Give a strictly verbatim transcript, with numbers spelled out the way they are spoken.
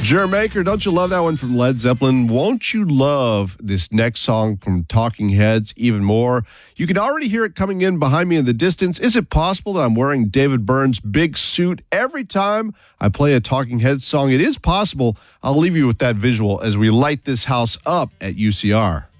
Jermaker, don't you love that one from Led Zeppelin? Won't you love this next song from Talking Heads even more? You can already hear it coming in behind me in the distance. Is it possible that I'm wearing David Byrne's big suit every time I play a Talking Heads song? It is possible. I'll leave you with that visual as we light this house up at U C R.